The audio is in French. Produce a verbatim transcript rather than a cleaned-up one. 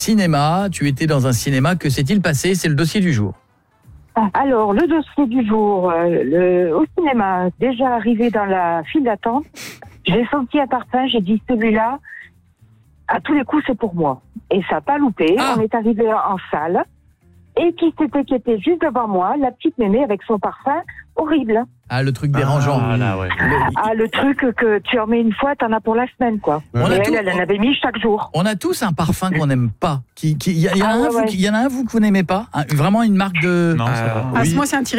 Cinéma, tu étais dans un cinéma, que s'est-il passé? C'est le dossier du jour. Alors, le dossier du jour, euh, le, au cinéma, déjà arrivé dans la file d'attente, j'ai senti un parfum, j'ai dit celui-là, à tous les coups c'est pour moi. Et ça n'a pas loupé, Ah. on est arrivé en salle, et qui c'était qui était juste devant moi, la petite mémé avec son parfum horrible. Ah, le truc dérangeant. Ah, là, ouais. Le- Ah, le truc que tu en mets une fois, t'en as pour la semaine, quoi. On a Et tout- elle, elle en avait mis chaque jour. On a tous un parfum qu'on n'aime pas. Qui, qui, y, a- y, en a Ah, un, ouais, vous, ouais. qui- y en a un, vous, que vous n'aimez pas? Un- Vraiment une marque de... Non, ça Euh, va. ah, oui. Moi, c'est un